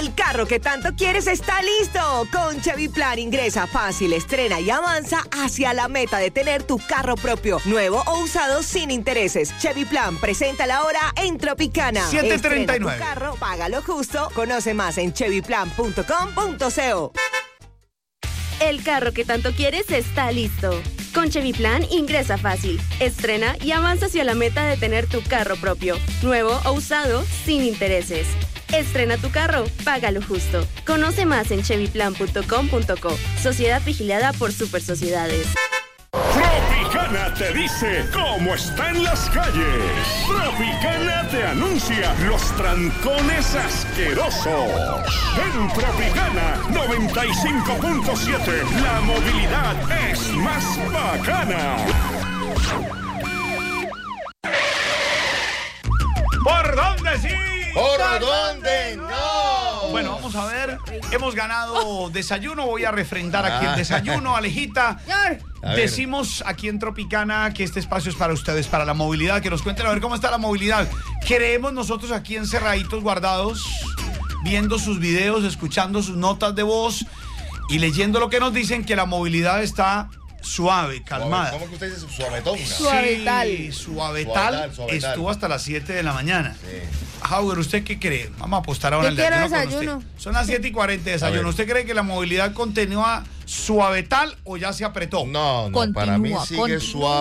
El carro que tanto quieres está listo. Con Chevy Plan ingresa fácil, estrena y avanza hacia la meta de tener tu carro propio, nuevo o usado sin intereses. Chevy Plan presenta la hora en Tropicana. 7:39. Estrena tu carro, págalo justo. Conoce más en chevyplan.com.co. El carro que tanto quieres está listo. Con Chevy Plan ingresa fácil, estrena y avanza hacia la meta de tener tu carro propio, nuevo o usado, sin intereses. Estrena tu carro, págalo justo. Conoce más en chevyplan.com.co. Sociedad vigilada por Super Sociedades. Tropicana te dice cómo está en las calles. Tropicana te anuncia los trancones asquerosos. En Tropicana 95.7, la movilidad es más bacana. ¿Por dónde sí? ¿Por dónde no? Bueno, vamos a ver. Hemos ganado desayuno. Voy a refrendar aquí el desayuno, Alejita. Decimos aquí en Tropicana que este espacio es para ustedes, para la movilidad. Que nos cuenten a ver cómo está la movilidad. Creemos nosotros aquí encerraditos, guardados, viendo sus videos, escuchando sus notas de voz y leyendo lo que nos dicen, que la movilidad está suave, calmada. ¿Cómo que usted dice? Suavetón. Suavetal. Sí, suavetal. Estuvo hasta las 7 de la mañana. Sí. Howard, ¿usted qué cree? Vamos a apostar ahora Yo el quiero desayuno con desayuno. usted. Son las 7:40 de desayuno. ¿Usted cree que la movilidad continúa suavetal o ya se apretó? No, para mí sigue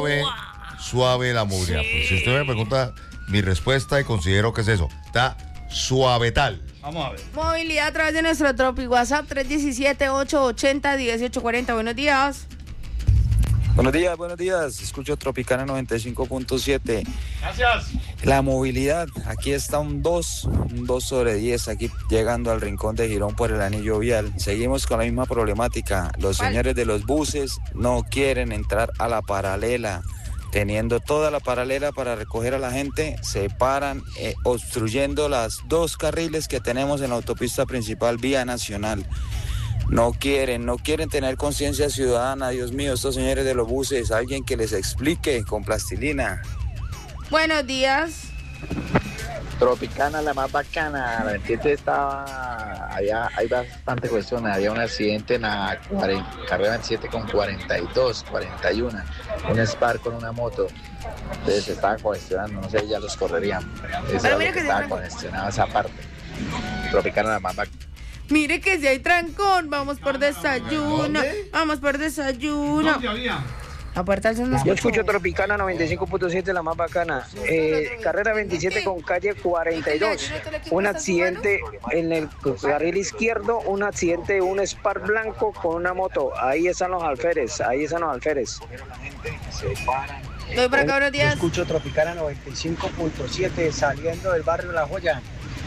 suave la movilidad. Pues si usted me pregunta mi respuesta y considero que es eso, está suavetal. Vamos a ver. Movilidad a través de nuestro Tropi WhatsApp 317-880-1840. Buenos días. Buenos días. Escucho Tropicana 95.7. Gracias. La movilidad, aquí está un 2/10, aquí llegando al rincón de Girón por el anillo vial. Seguimos con la misma problemática. Los señores de los buses no quieren entrar a la paralela. Teniendo toda la paralela para recoger a la gente, se paran obstruyendo las 2 carriles que tenemos en la autopista principal vía nacional. No quieren tener conciencia ciudadana. Dios mío, estos señores de los buses, alguien que les explique con plastilina. Buenos días. Tropicana, la más bacana. La 27 hay bastante cuestiones. Había un accidente en la carrera 27 con 42, 41. Un Spark con una moto. Entonces se estaba congestionando, no sé, ya los correrían. Pero mira que estaba congestionada esa parte. Tropicana, la más bacana. Mire que si hay trancón, vamos por desayuno. ¿Dónde? Vamos por desayuno. ¿Dónde había? La puerta del centro. Yo escucho Tropicana 95.7, la más bacana. Carrera 27 con calle 42. Un accidente en el carril izquierdo, un accidente, un Spark blanco con una moto. Ahí están los alférez. Doy para acá, buenos días. Escucho Tropicana 95.7, saliendo del barrio La Joya.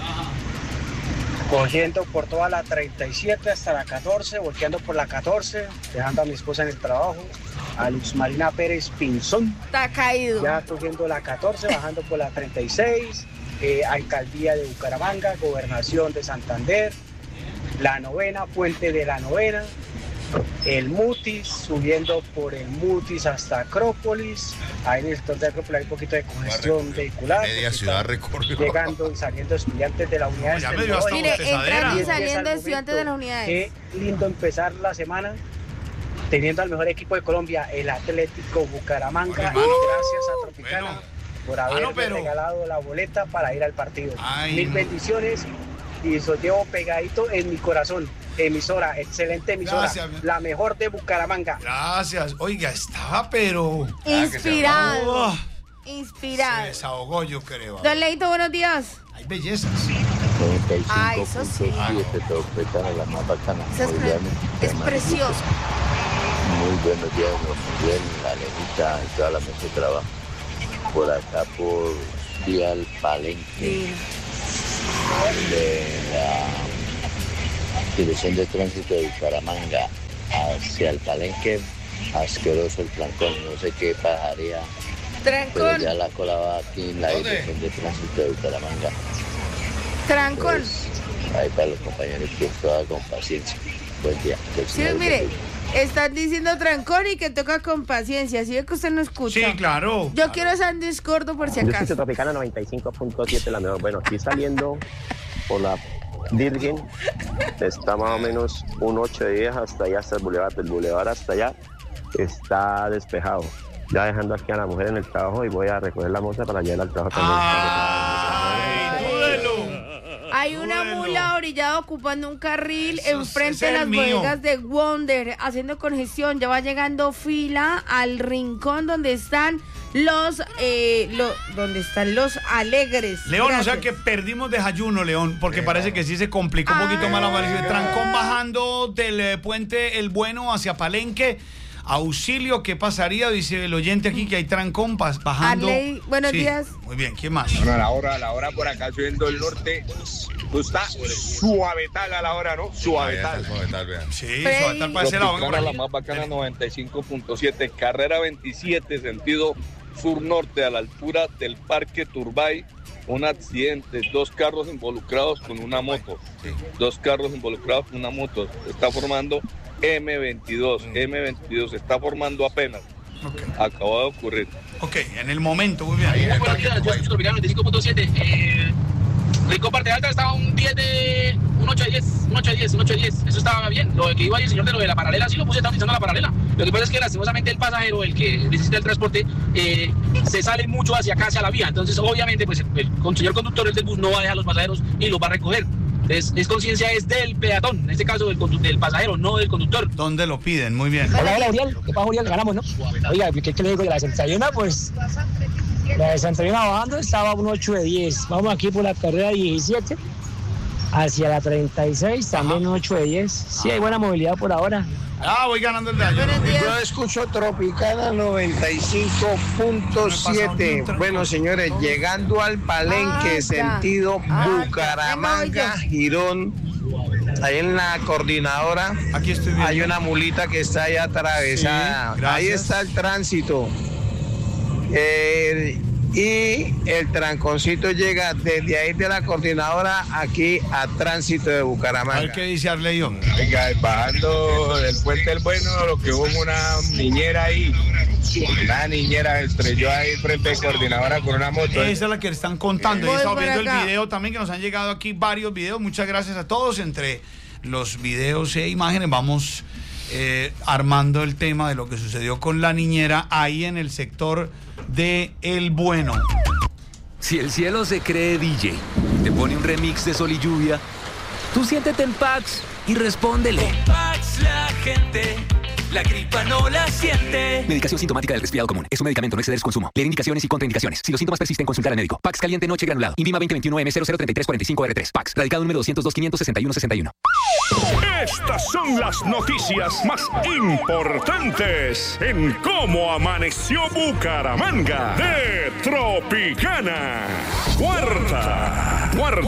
Cogiendo por toda la 37 hasta la 14, volteando por la 14, dejando a mi esposa en el trabajo, a Luz Marina Pérez Pinzón. Está caído. Ya cogiendo la 14, bajando por la 36, Alcaldía de Bucaramanga, Gobernación de Santander, la 9ª, Puente de la 9ª, el Mutis, subiendo por el Mutis hasta Acrópolis. Ahí en el sector de Acrópolis hay un poquito de congestión vehicular. Media ciudad recorrió. Llegando y saliendo estudiantes de la unidad. Ya me dio hasta Mire, bostezadera. entran y saliendo estudiantes de las unidades. Qué lindo empezar la semana teniendo al mejor equipo de Colombia, el Atlético Bucaramanga. Hermano. Gracias a Tropicana Bueno. por haberme pero- regalado la boleta para ir al partido. Ay, Mil no. bendiciones y los llevo pegadito en mi corazón. Emisora, excelente emisora, Gracias, mi- la mejor de Bucaramanga. Gracias. Oiga, estaba pero... Inspirado. Se Inspirado. desahogó, yo creo. Don Leito, buenos días. Hay bellezas. Ah, eso sí. Tropicana, la más bacana. Eso es precioso. Muy buenos días, muy bien, la Alejita y toda la mesa de trabajo. Por acá, por vía al Palenque, de la Dirección de Tránsito de Bucaramanga hacia el Palenque, asqueroso el trancón, no sé qué pasaría, pero Trancón. ya la cola va aquí en la ¿Dónde? Dirección de Tránsito de Bucaramanga. Trancón. Pues, ahí para los compañeros que toda con paciencia. Buen día. Que el Sí, Señor mire, bendiga. están diciendo trancón y que toca con paciencia. ¿Sí ve que usted no escucha? Sí, claro. Yo quiero sándwich gordo por si Yo escucho acaso. Tropicana 95.7, la mejor. Bueno, aquí saliendo por la Dirgen. Está más o menos un 8 de 10 hasta allá, hasta el bulevar. Del bulevar hasta allá está despejado. Ya dejando aquí a la mujer en el trabajo y voy a recoger la moza para llevarla al trabajo también. Hay una mula orillada ocupando un carril enfrente de las mío. bodegas de Wonder, haciendo congestión. Ya va llegando fila al rincón donde están los alegres. León, Gracias. o sea que perdimos desayuno, León, porque parece que sí se complicó un poquito más la variedad. Trancón bajando del puente El Bueno hacia Palenque. Auxilio, ¿qué pasaría? Dice el oyente aquí que hay trancón bajando. Arley, buenos días. Muy bien, ¿quién más? Bueno, a la hora por acá subiendo el norte, está suavetal a la hora, ¿no? Suavetal. Sí, suavetal para ese lado. Tropicana, la más bacana, 95.7, carrera 27, sentido sur-norte, a la altura del Parque Turbay. Un accidente, 2 carros involucrados con una moto. 2 carros involucrados con una moto. Está formando M22 se está formando apenas. Acaba de ocurrir. Ok, en el momento, muy bien. Buenos días, yo soy Tropicana 95.7. Rincón Parte Alta estaba un 8 de 10. Eso estaba bien. Lo que iba ahí el señor de lo de la paralela, sí lo puse, estaba utilizando la paralela. Lo que pasa es que lastimosamente el pasajero, el que necesita el transporte, se sale mucho hacia acá, hacia la vía. Entonces, obviamente, pues el señor conductor del bus no va a dejar a los pasajeros y los va a recoger. Es conciencia es del peatón, en este caso del pasajero, no del conductor. ¿Dónde lo piden? Muy bien. Hola, Uriel. ¿Qué pasa, Uriel? Ganamos, ¿no? Oiga, ¿qué le digo de la 61? Pues la de 61 bajando estaba un 8 de 10. Vamos aquí por la carrera 17 hacia la 36, también un 8 de 10. Sí, hay buena movilidad por ahora. Voy ganando el daño. Yo escucho Tropicana 95.7. Bueno, señores, llegando al Palenque, sentido Bucaramanga, Girón, ahí en la coordinadora, aquí estoy viendo. Hay una mulita que está ahí atravesada. Sí, ahí está el tránsito. Y el tranconcito llega desde ahí de la coordinadora aquí a tránsito de Bucaramanga. A ver qué dice Arleyo. Oiga, bajando del puente El Bueno, lo que hubo una niñera ahí. Una niñera estrelló ahí frente de coordinadora con una moto. Esa es la que le están contando. Voy He estado por viendo acá. el video también, que nos han llegado aquí varios videos. Muchas gracias a todos. Entre los videos e imágenes vamos armando el tema de lo que sucedió con la niñera ahí en el sector de El Bueno. Si el cielo se cree DJ, te pone un remix de Sol y Lluvia, tú siéntete en Pax y respóndele. Con Pax la gente, la gripa no la siente. Medicación sintomática del resfriado común. Es un medicamento, no exceder su consumo. Leer indicaciones y contraindicaciones. Si los síntomas persisten, consultar al médico. Pax caliente noche granulado. Invima 2021M003345R3. Pax. Radicado número 202-561-61. Estas son las noticias más importantes en cómo amaneció Bucaramanga de Tropicana. Cuarta.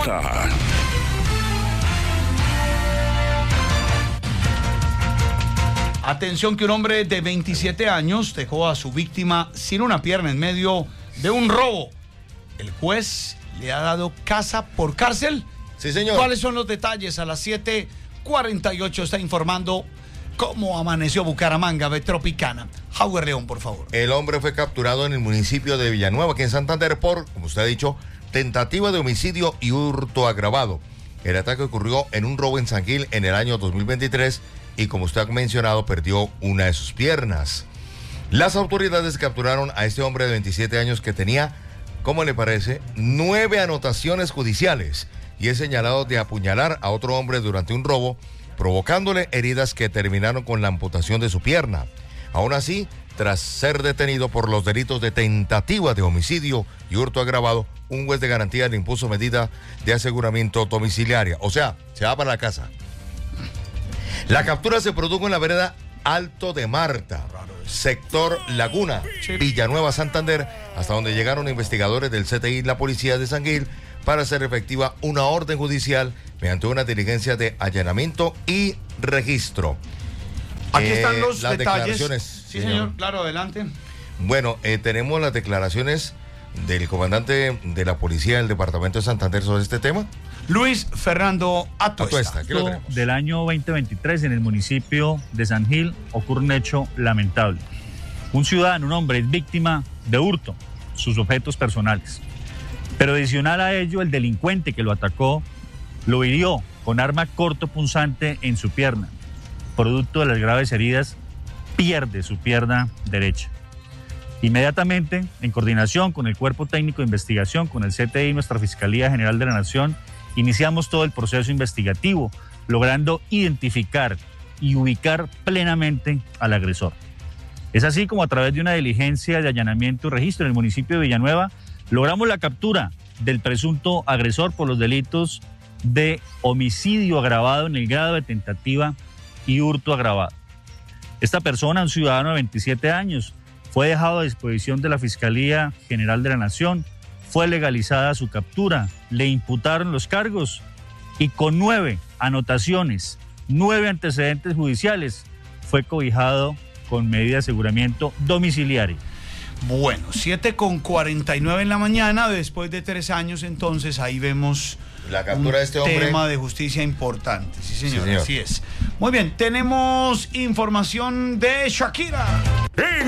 Atención, que un hombre de 27 años dejó a su víctima sin una pierna en medio de un robo. El juez le ha dado casa por cárcel. Sí, señor. ¿Cuáles son los detalles? A las 7:48 está informando cómo amaneció Bucaramanga de Tropicana. Howard León, por favor. El hombre fue capturado en el municipio de Villanueva, aquí en Santander, por, como usted ha dicho, tentativa de homicidio y hurto agravado. El ataque ocurrió en un robo en San Gil en el año 2023 y, como usted ha mencionado, perdió una de sus piernas. Las autoridades capturaron a este hombre de 27 años que tenía, ¿cómo le parece?, 9 anotaciones judiciales y es señalado de apuñalar a otro hombre durante un robo, provocándole heridas que terminaron con la amputación de su pierna. Aún así, tras ser detenido por los delitos de tentativa de homicidio y hurto agravado, un juez de garantía le impuso medida de aseguramiento domiciliaria. O sea, se va para la casa. La captura se produjo en la vereda Alto de Marta, sector Laguna, Villanueva, Santander, hasta donde llegaron investigadores del CTI y la policía de San Gil para hacer efectiva una orden judicial mediante una diligencia de allanamiento y registro. Aquí están los las detalles. declaraciones. Sí, señor, claro, adelante. Bueno, tenemos las declaraciones del comandante de la policía del departamento de Santander sobre este tema. Luis Fernando Atuesta. Aquí lo tenemos. Del año 2023 en el municipio de San Gil ocurre un hecho lamentable. Un ciudadano, un hombre, es víctima de hurto, sus objetos personales. Pero adicional a ello, el delincuente que lo atacó lo hirió con arma cortopunzante en su pierna. Producto de las graves heridas, pierde su pierna derecha. Inmediatamente, en coordinación con el Cuerpo Técnico de Investigación, con el CTI y nuestra Fiscalía General de la Nación, iniciamos todo el proceso investigativo, logrando identificar y ubicar plenamente al agresor. Es así como a través de una diligencia de allanamiento y registro en el municipio de Villanueva, logramos la captura del presunto agresor por los delitos de homicidio agravado en el grado de tentativa y hurto agravado. Esta persona, un ciudadano de 27 años, fue dejado a disposición de la Fiscalía General de la Nación, fue legalizada su captura, le imputaron los cargos y con 9 anotaciones, 9 antecedentes judiciales, fue cobijado con medida de aseguramiento domiciliario. Bueno, 7:49 en la mañana, después de 3 años, entonces ahí vemos la captura de este hombre. Tema de justicia importante, sí señor, Sí, señor. Así es. Muy bien, tenemos información de Shakira.